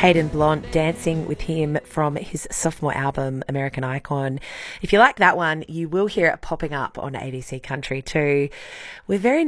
Hayden Blount, dancing with him from his sophomore album, American Icon. If you like that one, you will hear it popping up on ABC Country too. We're very